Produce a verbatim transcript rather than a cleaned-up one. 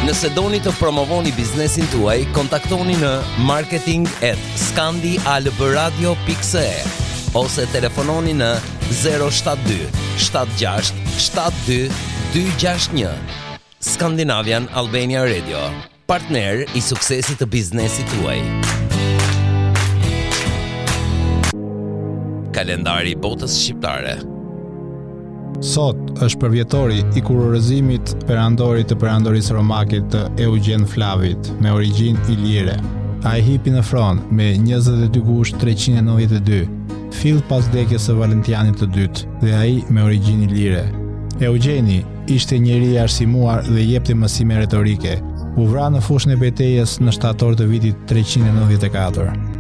Nëse doni të promovoni biznesin tuaj, kontaktoni në marketing at scandialbradio dot c e ose telefononi në zero shtat dy shtat gjasht shtat dy dy gjasht një. Scandinavian Albania Radio, partner i suksesit të biznesit tuaj. Kalendari i botës shqiptare. Sot është përvjetori i kurorëzimit perandori të perandorisë romakit të Eugen Flavit me origjinë ilire. Ai hipi në fron me njëzet e dy gusht treqind e nëntëdhjetë e dy, fill pas vdekjes së Valentianit të dytë, dhe ai me origjinë ilire. Eugeni ishte njeri i arsimuar dhe jepte mësime retorike. U vra në fushën e betejës në shtator të vitit treqind e nëntëdhjetë e katër.